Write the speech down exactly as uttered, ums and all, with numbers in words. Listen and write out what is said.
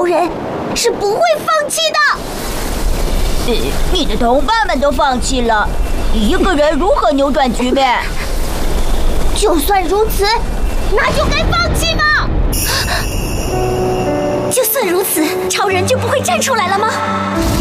超人是不会放弃的。 呃，你的同伴们都放弃了，你一个人如何扭转局面？ 就算如此，那就该放弃吧。就算如此，超人就不会站出来了吗？